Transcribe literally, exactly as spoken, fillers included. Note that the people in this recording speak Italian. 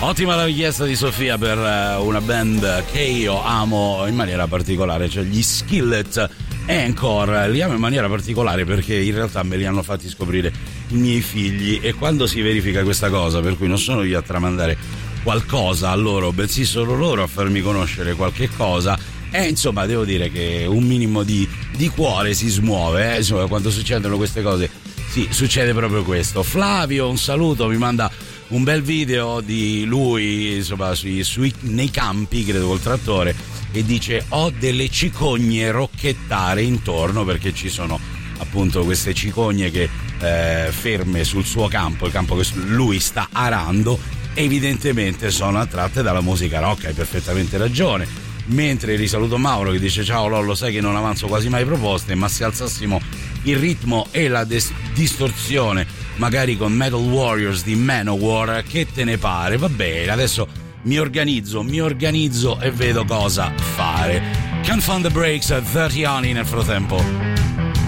Ottima la richiesta di Sofia per una band che io amo in maniera particolare, cioè gli Skillet Encore. Li amo in maniera particolare perché in realtà me li hanno fatti scoprire i miei figli, e quando si verifica questa cosa, per cui non sono io a tramandare qualcosa a loro, bensì sono loro a farmi conoscere qualche cosa, e insomma devo dire che un minimo di, di cuore si smuove, eh? Insomma, quando succedono queste cose, sì, succede proprio questo. Flavio, un saluto, mi manda un bel video di lui, insomma, sui, sui, nei campi, credo col trattore, e dice: ho delle cicogne rocchettare intorno, perché ci sono appunto queste cicogne che eh, ferme sul suo campo, il campo che lui sta arando, evidentemente sono attratte dalla musica rock. Hai perfettamente ragione. Mentre risaluto Mauro che dice: ciao Lollo, sai che non avanzo quasi mai proposte, ma se alzassimo il ritmo e la des- distorsione magari con Metal Warriors di Manowar, che te ne pare? Va bene, adesso mi organizzo, mi organizzo e vedo cosa fare. Can't Find the Breaks, thirty anni nel frattempo.